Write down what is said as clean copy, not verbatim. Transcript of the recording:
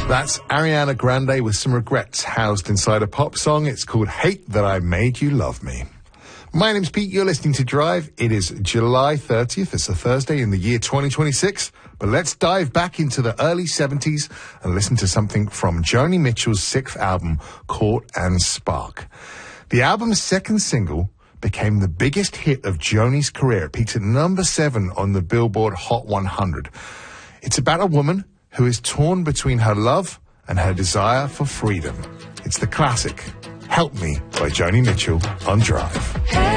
That's Ariana Grande with some regrets housed inside a pop song. It's called Hate That I Made You Love Me. My name's Pete. You're listening to Drive. It is July 30th. It's a Thursday in the year 2026. But let's dive back into the early 70s and listen to something from Joni Mitchell's sixth album, Court and Spark. The album's second single became the biggest hit of Joni's career. It peaked at number 7 on the Billboard Hot 100. It's about a woman who is torn between her love and her desire for freedom. It's the classic Help Me by Joni Mitchell on Drive.